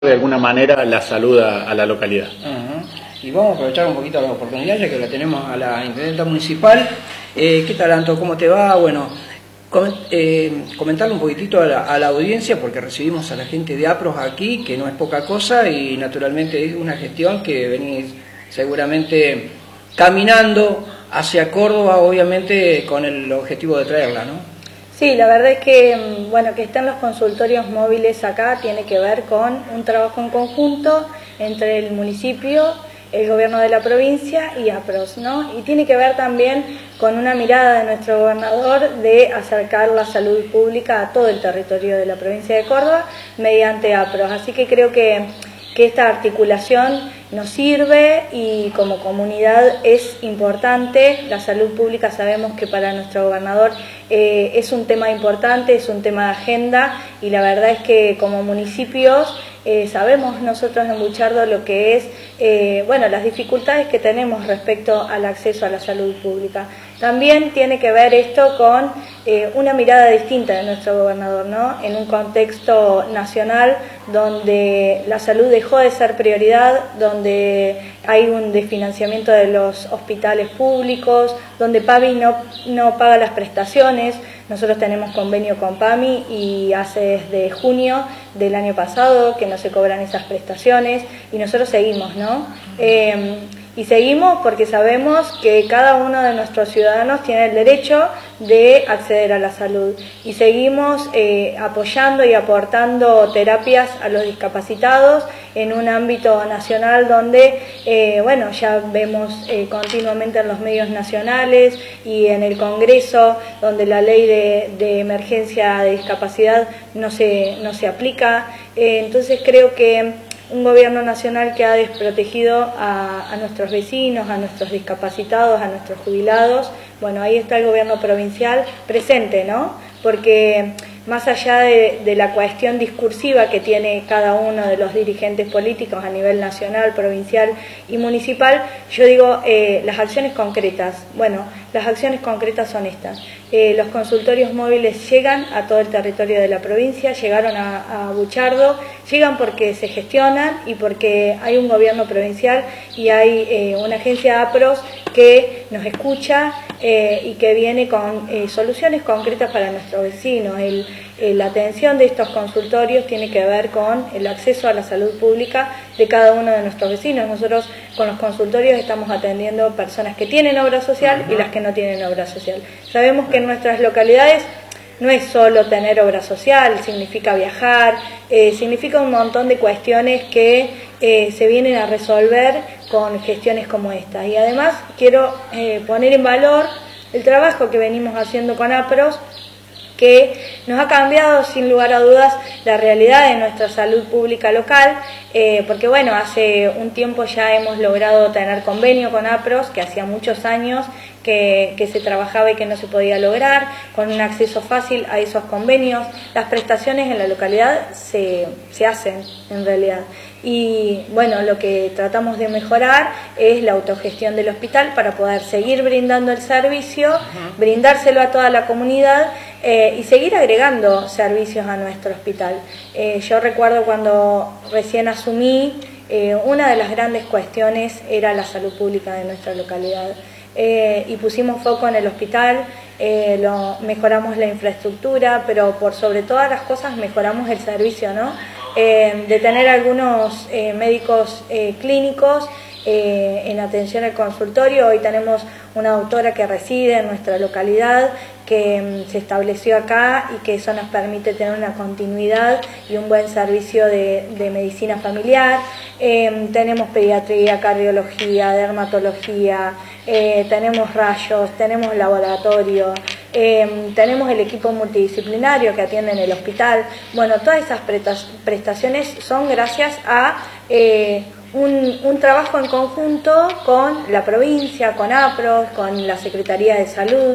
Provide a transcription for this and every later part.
de alguna manera la salud a la localidad. Y vamos a aprovechar un poquito la oportunidad, ya que la tenemos a la intendenta municipal. ¿Qué tal, Anto? ¿Cómo te va? Bueno, comentarle un poquitito a la audiencia, porque recibimos a la gente de APROS aquí, que no es poca cosa, y naturalmente es una gestión que venís seguramente caminando hacia Córdoba, obviamente con el objetivo de traerla, ¿no? Sí, la verdad es que, bueno, que estén los consultorios móviles acá tiene que ver con un trabajo en conjunto entre el municipio, el gobierno de la provincia y APROS, ¿no? Y tiene que ver también con una mirada de nuestro gobernador de acercar la salud pública a todo el territorio de la provincia de Córdoba mediante APROS. Así que creo que esta articulación nos sirve y como comunidad es importante. La salud pública sabemos que para nuestro gobernador es un tema importante, es un tema de agenda, y la verdad es que como municipios sabemos nosotros en Buchardo lo que es, bueno, las dificultades que tenemos respecto al acceso a la salud pública. También tiene que ver esto con una mirada distinta de nuestro gobernador, ¿no? En un contexto nacional donde la salud dejó de ser prioridad, donde hay un desfinanciamiento de los hospitales públicos, donde PAMI no paga las prestaciones. Nosotros tenemos convenio con PAMI y hace desde junio del año pasado que no se cobran esas prestaciones, y nosotros seguimos, ¿no? Y seguimos porque sabemos que cada uno de nuestros ciudadanos tiene el derecho de acceder a la salud, y seguimos apoyando y aportando terapias a los discapacitados en un ámbito nacional donde, bueno, ya vemos continuamente en los medios nacionales y en el Congreso, donde la ley de emergencia de discapacidad no se aplica. Entonces creo que un gobierno nacional que ha desprotegido a nuestros vecinos, a nuestros discapacitados, a nuestros jubilados. Bueno, ahí está el gobierno provincial presente, ¿no? Porque más allá de la cuestión discursiva que tiene cada uno de los dirigentes políticos a nivel nacional, provincial y municipal, yo digo las acciones concretas. Bueno, las acciones concretas son estas. Los consultorios móviles llegan a todo el territorio de la provincia, llegaron a Buchardo, llegan porque se gestionan y porque hay un gobierno provincial y hay una agencia APROS que nos escucha y que viene con soluciones concretas para nuestros vecinos. La atención de estos consultorios tiene que ver con el acceso a la salud pública de cada uno de nuestros vecinos. Nosotros con los consultorios estamos atendiendo personas que tienen obra social y las que no tienen obra social. Sabemos que en nuestras localidades no es solo tener obra social, significa viajar, significa un montón de cuestiones que se vienen a resolver con gestiones como esta. Y además quiero poner en valor el trabajo que venimos haciendo con APROS, que nos ha cambiado sin lugar a dudas la realidad de nuestra salud pública local, porque bueno, hace un tiempo ya hemos logrado tener convenio con APROS, que hacía muchos años que se trabajaba y que no se podía lograr, con un acceso fácil a esos convenios. Las prestaciones en la localidad se hacen en realidad. Y bueno, lo que tratamos de mejorar es la autogestión del hospital para poder seguir brindando el servicio, brindárselo a toda la comunidad y seguir agregando servicios a nuestro hospital. Yo recuerdo cuando recién asumí, una de las grandes cuestiones era la salud pública de nuestra localidad. Y pusimos foco en el hospital, mejoramos la infraestructura, pero por sobre todas las cosas mejoramos el servicio, ¿no? De tener algunos médicos clínicos en atención al consultorio. Hoy tenemos una doctora que reside en nuestra localidad, que se estableció acá y que eso nos permite tener una continuidad y un buen servicio de medicina familiar. Tenemos pediatría, cardiología, dermatología, tenemos rayos, tenemos laboratorio, tenemos el equipo multidisciplinario que atiende en el hospital. Bueno, todas esas prestaciones son gracias a un trabajo en conjunto con la provincia, con APROS, con la Secretaría de Salud.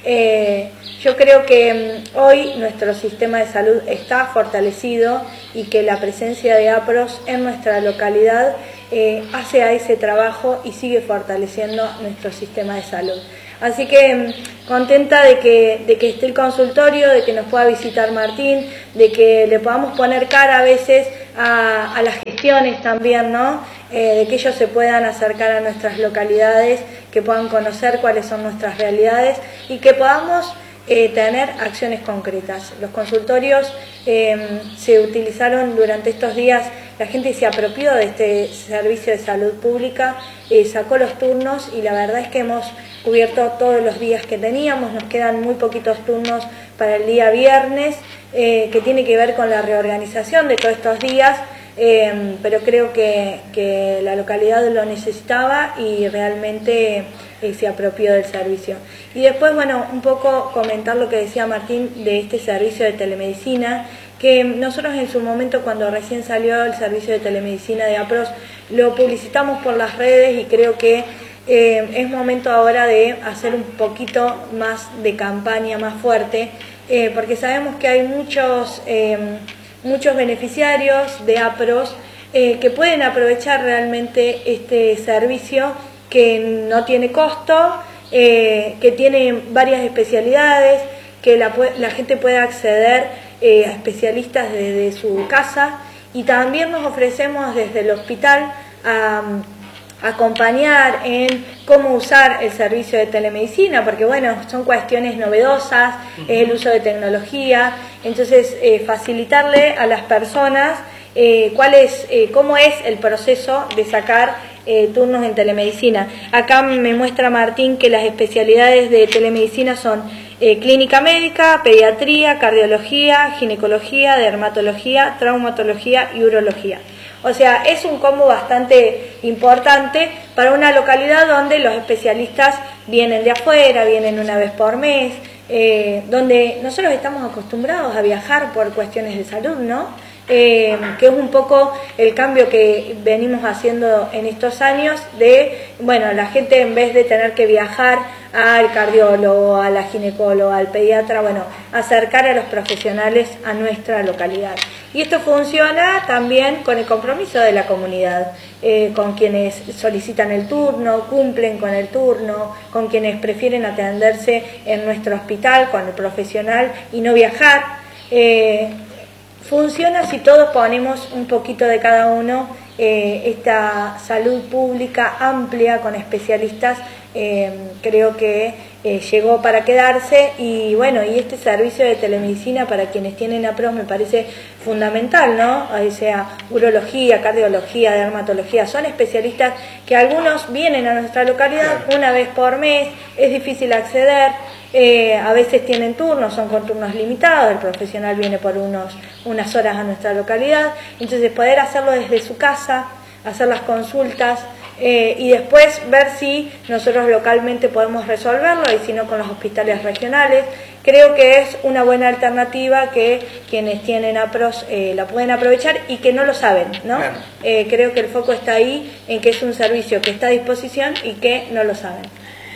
Yo creo que hoy nuestro sistema de salud está fortalecido y que la presencia de APROS en nuestra localidad hace a ese trabajo y sigue fortaleciendo nuestro sistema de salud. Así que contenta de que esté el consultorio, de que nos pueda visitar Martín, de que le podamos poner cara a veces a las gestiones también, ¿no? De que ellos se puedan acercar a nuestras localidades, que puedan conocer cuáles son nuestras realidades y que podamos tener acciones concretas. Los consultorios se utilizaron durante estos días, la gente se apropió de este servicio de salud pública, sacó los turnos y la verdad es que hemos cubierto todos los días que teníamos, nos quedan muy poquitos turnos para el día viernes, que tiene que ver con la reorganización de todos estos días, pero creo que la localidad lo necesitaba y realmente se apropió del servicio. Y después, bueno, un poco comentar lo que decía Martín de este servicio de telemedicina, que nosotros en su momento, cuando recién salió el servicio de telemedicina de APROS, lo publicitamos por las redes y creo que es momento ahora de hacer un poquito más de campaña más fuerte, porque sabemos que hay muchos beneficiarios de APROS que pueden aprovechar realmente este servicio que no tiene costo, que tiene varias especialidades, que la gente puede acceder a especialistas desde su casa, y también nos ofrecemos desde el hospital a acompañar en cómo usar el servicio de telemedicina, porque bueno, son cuestiones novedosas, el uso de tecnología, entonces facilitarle a las personas cómo es el proceso de sacar turnos en telemedicina. Acá me muestra Martín que las especialidades de telemedicina son clínica médica, pediatría, cardiología, ginecología, dermatología, traumatología y urología. O sea, es un combo bastante importante para una localidad donde los especialistas vienen de afuera, vienen una vez por mes, donde nosotros estamos acostumbrados a viajar por cuestiones de salud, ¿no? Que es un poco el cambio que venimos haciendo en estos años de, bueno, la gente en vez de tener que viajar al cardiólogo, a la ginecóloga, al pediatra, bueno, acercar a los profesionales a nuestra localidad. Y esto funciona también con el compromiso de la comunidad, con quienes solicitan el turno, cumplen con el turno, con quienes prefieren atenderse en nuestro hospital con el profesional y no viajar. Funciona si todos ponemos un poquito de cada uno, esta salud pública amplia con especialistas, creo que llegó para quedarse, y bueno, y este servicio de telemedicina para quienes tienen APROS me parece fundamental, ¿no? O sea, urología, cardiología, dermatología, son especialistas que algunos vienen a nuestra localidad una vez por mes, es difícil acceder. A veces tienen turnos, son con turnos limitados, el profesional viene por unas horas a nuestra localidad, entonces poder hacerlo desde su casa, hacer las consultas y después ver si nosotros localmente podemos resolverlo y si no con los hospitales regionales. Creo que es una buena alternativa que quienes tienen APROS la pueden aprovechar y que no lo saben, ¿no? Claro. Creo que el foco está ahí, en que es un servicio que está a disposición y que no lo saben.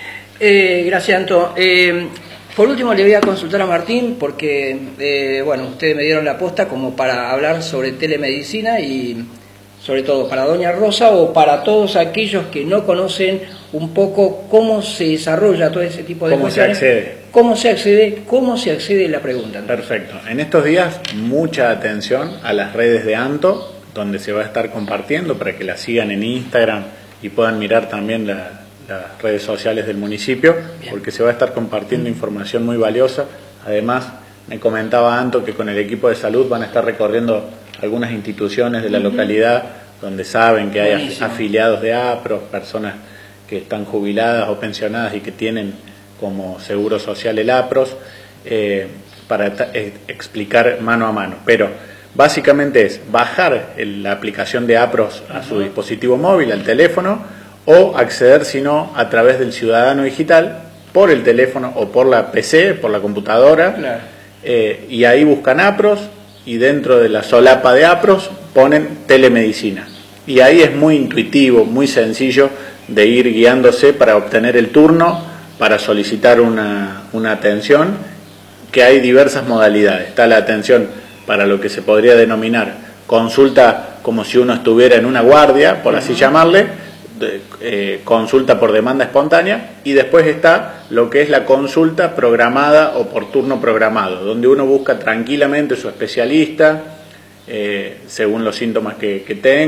Gracias, Anto. Por último le voy a consultar a Martín porque, bueno, ustedes me dieron la posta como para hablar sobre telemedicina y sobre todo para Doña Rosa o para todos aquellos que no conocen un poco cómo se desarrolla todo ese tipo de cuestiones. ¿Cómo se accede? ¿Cómo se accede a la pregunta? Perfecto. En estos días mucha atención a las redes de ANTO, donde se va a estar compartiendo para que la sigan en Instagram y puedan mirar también las redes sociales del municipio. Bien. Porque se va a estar compartiendo información muy valiosa. Además, me comentaba Anto que con el equipo de salud van a estar recorriendo algunas instituciones de la localidad donde saben que hay afiliados de APROS, personas que están jubiladas o pensionadas y que tienen como seguro social el APROS, para explicar mano a mano. Pero básicamente es bajar la aplicación de APROS a su dispositivo móvil, al teléfono, o acceder, si no, a través del Ciudadano Digital, por el teléfono o por la PC, por la computadora, claro. Y ahí buscan APROS y dentro de la solapa de APROS ponen telemedicina. Y ahí es muy intuitivo, muy sencillo de ir guiándose para obtener el turno, para solicitar una atención, que hay diversas modalidades. Está la atención para lo que se podría denominar consulta como si uno estuviera en una guardia, por así llamarle, consulta por demanda espontánea, y después está lo que es la consulta programada o por turno programado, donde uno busca tranquilamente su especialista, según los síntomas que tengan.